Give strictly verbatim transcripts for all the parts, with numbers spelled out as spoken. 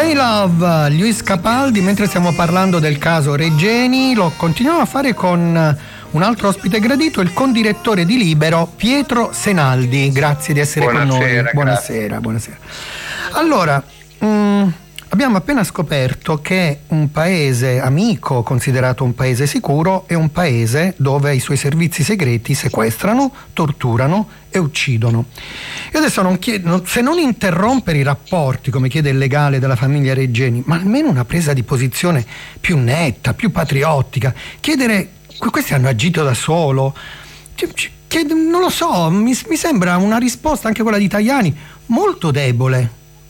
Stay Love, Luis Capaldi. Mentre stiamo parlando del caso Regeni, lo continuiamo a fare con un altro ospite gradito, il condirettore di Libero, Pietro Senaldi. Grazie di essere buonasera, con noi. Buonasera, grazie. buonasera. Allora, mh, abbiamo appena scoperto che un paese amico, considerato un paese sicuro, è un paese dove i suoi servizi segreti sequestrano, torturano e uccidono. Io adesso non chiedo, se non interrompere i rapporti, come chiede il legale della famiglia Regeni, ma almeno una presa di posizione più netta, più patriottica. Chiedere, questi hanno agito da solo. Chied, non lo so, mi, mi sembra una risposta, anche quella di Tajani, molto debole.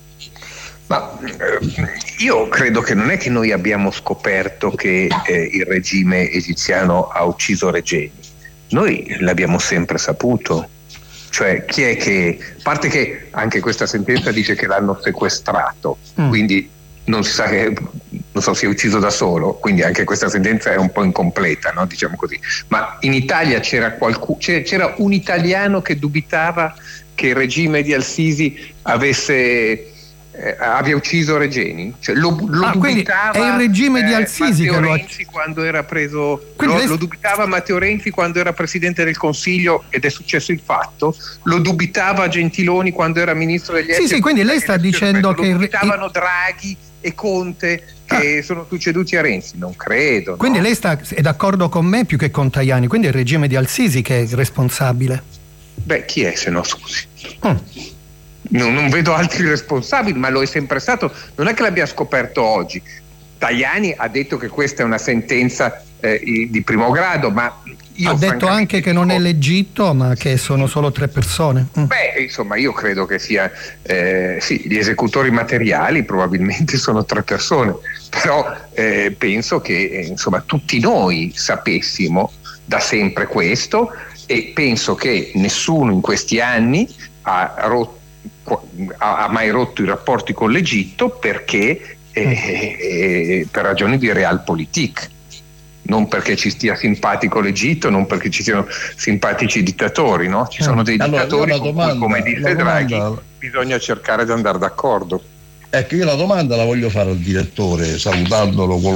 Ma eh, io credo che non è che noi abbiamo scoperto che eh, il regime egiziano ha ucciso Regeni. Noi l'abbiamo sempre saputo. Cioè, chi è che, a parte che anche questa sentenza dice che l'hanno sequestrato, mm. quindi non si sa che, non so, si è ucciso da solo, quindi anche questa sentenza è un po' incompleta, no? Diciamo così. Ma in Italia c'era qualcuno, c'era un italiano che dubitava che il regime di Al-Sisi avesse Eh, abbia ucciso Regeni, cioè lo, lo ah, dubitava è il regime eh, di Al-Sisi Matteo che lo Renzi quando era preso lo, lei... lo dubitava Matteo Renzi quando era presidente del Consiglio ed è successo il fatto, lo dubitava Gentiloni quando era ministro degli esteri. Sì, sì, quindi lei sta dicendo che lo dubitavano Draghi e Conte che ah. sono succeduti a Renzi, non credo. Quindi no? lei sta, è d'accordo con me più che con Tajani, quindi è il regime di Al-Sisi che è il responsabile. Beh, chi è se no, scusi? Mm. Non, non vedo altri responsabili, ma lo è sempre stato, non è che l'abbia scoperto oggi. Tajani ha detto che questa è una sentenza eh, di primo grado, ma io ha detto anche che non è l'Egitto, ma che sono solo tre persone. Mm. Beh, insomma, io credo che sia eh, sì, gli esecutori materiali probabilmente sono tre persone, però eh, penso che eh, insomma tutti noi sapessimo da sempre questo, e penso che nessuno in questi anni ha rotto ha mai rotto i rapporti con l'Egitto perché eh, eh, per ragioni di realpolitik, non perché ci stia simpatico l'Egitto, non perché ci siano simpatici i dittatori, no? Ci sono dei allora, dittatori con domanda, cui, come dice Draghi, domanda... bisogna cercare di andare d'accordo. Ecco, io la domanda la voglio fare al direttore, salutandolo con